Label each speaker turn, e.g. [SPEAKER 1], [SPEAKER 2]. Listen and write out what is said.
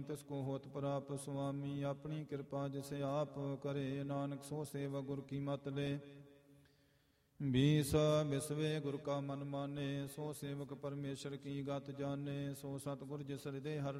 [SPEAKER 1] ਤਿਸ ਕੋ ਹੋਤ ਪ੍ਰਾਪ ਸੁਆਮੀ। ਆਪਣੀ ਕਿਰਪਾ ਜਿਸ ਆਪ ਕਰੇ, ਨਾਨਕ ਸੋ ਸੇਵਕ ਗੁਰ ਕੀ ਮਤ ਲੈ। ਬੀਸ ਬਿਸਵੇ ਗੁਰ ਕਾ ਮਨ ਮਾਨੇ, ਸੋ ਸੇਵਕ ਪਰਮੇਸ਼ਰ ਕੀ ਗਤ ਜਾਣੇ। ਸੋ ਸਤਿਗੁਰ ਜਿਸ ਹਿਰਦੇ ਹਰ